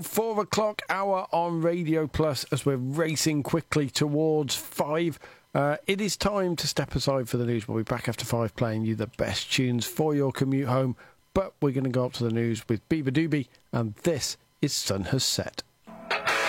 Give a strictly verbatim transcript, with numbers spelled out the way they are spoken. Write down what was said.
Four o'clock hour on Radio Plus as we're racing quickly towards five. Uh, it is time to step aside for the news. We'll be back after five playing you the best tunes for your commute home. But we're going to go up to the news with Beaver Doobie, and this is Sun Has Set.